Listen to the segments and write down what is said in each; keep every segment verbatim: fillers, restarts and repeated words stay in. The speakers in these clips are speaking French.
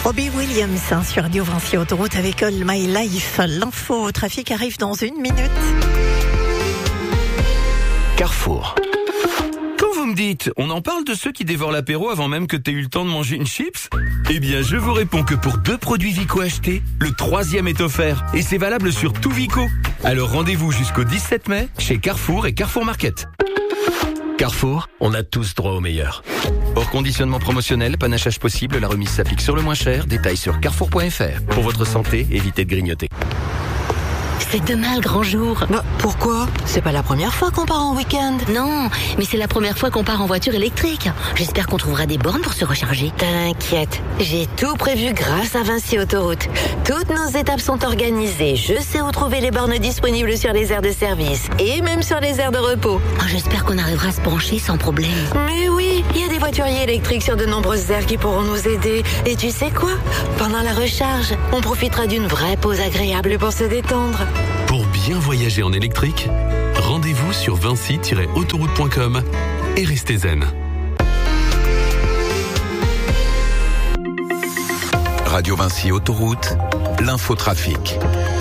Robbie Williams hein, sur Radio Vinci Autoroute avec All My Life. L'info au trafic arrive dans une minute. Carrefour. Quand vous me dites, on en parle de ceux qui dévorent l'apéro avant même que tu aies eu le temps de manger une chips ? Eh bien, je vous réponds que pour deux produits Vico achetés, le troisième est offert. Et c'est valable sur tout Vico. Alors rendez-vous jusqu'au dix-sept mai chez Carrefour et Carrefour Market. Carrefour, on a tous droit au meilleur. Hors conditionnement promotionnel, panachage possible, la remise s'applique sur le moins cher. Détails sur carrefour point f r. Pour votre santé, évitez de grignoter. C'est demain le grand jour. Bah, pourquoi ? C'est pas la première fois qu'on part en week-end. Non, mais c'est la première fois qu'on part en voiture électrique. J'espère qu'on trouvera des bornes pour se recharger. T'inquiète, j'ai tout prévu grâce à Vinci Autoroute. Toutes nos étapes sont organisées. Je sais où trouver les bornes disponibles sur les aires de service et même sur les aires de repos. Oh, j'espère qu'on arrivera à se pencher sans problème. Mais oui, il y a des voituriers électriques sur de nombreuses aires qui pourront nous aider. Et tu sais quoi ? Pendant la recharge, on profitera d'une vraie pause agréable pour se détendre. Pour bien voyager en électrique, rendez-vous sur vinci tiret autoroute point com et restez zen. Radio Vinci Autoroute, l'infotrafic.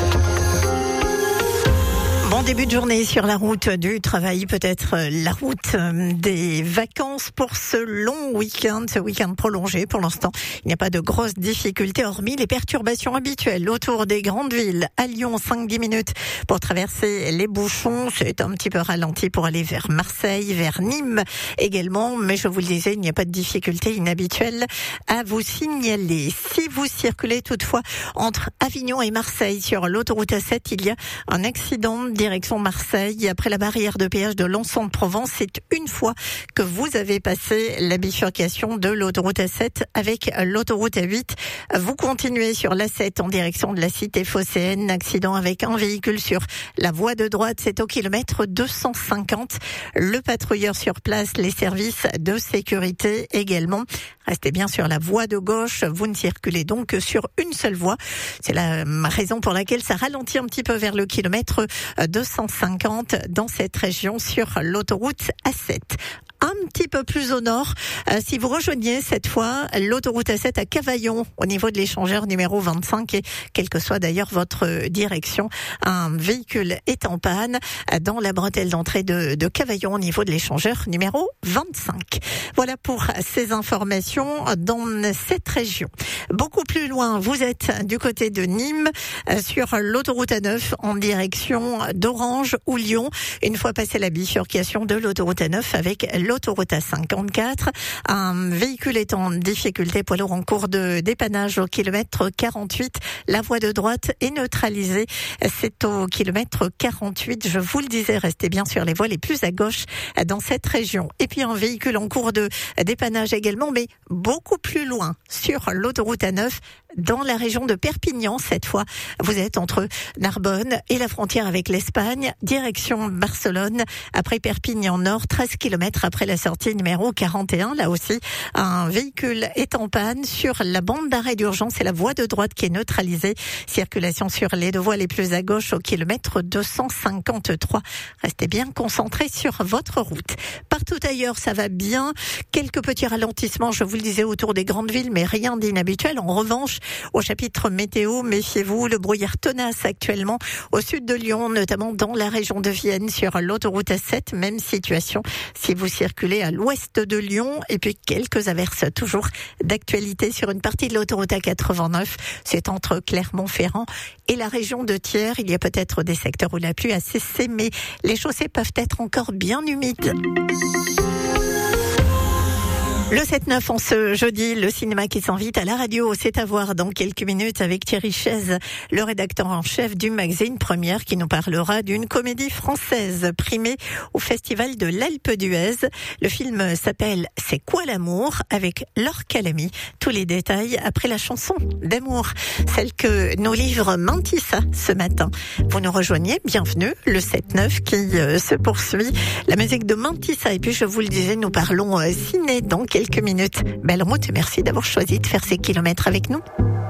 Bon début de journée sur la route du travail, peut-être la route des vacances pour ce long week-end, ce week-end prolongé. Pour l'instant, il n'y a pas de grosses difficultés, hormis les perturbations habituelles autour des grandes villes. À Lyon, cinq à dix minutes pour traverser les bouchons. C'est un petit peu ralenti pour aller vers Marseille, vers Nîmes également. Mais je vous le disais, il n'y a pas de difficultés inhabituelles à vous signaler. Si vous circulez toutefois entre Avignon et Marseille sur l'autoroute A sept, il y a un accident direction Marseille, après la barrière de péage de Lançon-de-Provence. C'est une fois que vous avez passé la bifurcation de l'autoroute A sept avec l'autoroute A huit. Vous continuez sur l'A sept en direction de la cité phocéenne. Accident avec un véhicule sur la voie de droite, c'est au kilomètre deux cent cinquante. Le patrouilleur sur place, les services de sécurité également. Restez bien sur la voie de gauche. Vous ne circulez donc que sur une seule voie. C'est la raison pour laquelle ça ralentit un petit peu vers le kilomètre deux cent cinquante dans cette région sur l'autoroute A sept. Un petit peu plus au nord, euh, si vous rejoignez cette fois l'autoroute A sept à Cavaillon, au niveau de l'échangeur numéro vingt-cinq, et quelle que soit d'ailleurs votre direction, un véhicule est en panne dans la bretelle d'entrée de, de Cavaillon, au niveau de l'échangeur numéro vingt-cinq. Voilà pour ces informations dans cette région. Beaucoup plus loin, vous êtes du côté de Nîmes, euh, sur l'autoroute A neuf en direction d'Orange ou Lyon. Une fois passé la bifurcation de l'autoroute A neuf avec l'autoroute A cinquante-quatre, un véhicule est en difficulté, poids lourd en cours de dépannage au kilomètre quarante-huit. La voie de droite est neutralisée. C'est au kilomètre quarante-huit. Je vous le disais, restez bien sur les voies les plus à gauche dans cette région. Et puis un véhicule en cours de dépannage également, mais beaucoup plus loin sur l'autoroute A neuf, dans la région de Perpignan. Cette fois, vous êtes entre Narbonne et la frontière avec l'Espagne, direction Barcelone. Après Perpignan Nord, treize kilomètres après la sortie numéro quarante et un. Là aussi, un véhicule est en panne sur la bande d'arrêt d'urgence et la voie de droite qui est neutralisée. Circulation sur les deux voies les plus à gauche au kilomètre deux cent cinquante-trois. Restez bien concentrés sur votre route. Partout ailleurs, ça va bien. Quelques petits ralentissements, je vous le disais, autour des grandes villes, mais rien d'inhabituel. En revanche, au chapitre météo, méfiez-vous, le brouillard tenace actuellement au sud de Lyon, notamment dans la région de Vienne sur l'autoroute A sept. Même situation si vous circulez à l'ouest de Lyon. Et puis quelques averses toujours d'actualité sur une partie de l'autoroute A quatre-vingt-neuf. C'est entre Clermont-Ferrand et la région de Thiers. Il y a peut-être des secteurs où la pluie a cessé, mais les chaussées peuvent être encore bien humides. Le sept neuf en ce jeudi, le cinéma qui s'invite à la radio, c'est à voir dans quelques minutes avec Thierry Chaise, le rédacteur en chef du magazine Première, qui nous parlera d'une comédie française primée au Festival de l'Alpe d'Huez. Le film s'appelle C'est quoi l'amour avec Laure Calamy. Tous les détails après la chanson d'amour, celle que nous livre Mantissa ce matin. Vous nous rejoignez, bienvenue, le sept neuf qui euh, se poursuit. La musique de Mantissa, et puis je vous le disais, nous parlons euh, ciné dans quelques minutes. Belle route, merci d'avoir choisi de faire ces kilomètres avec nous.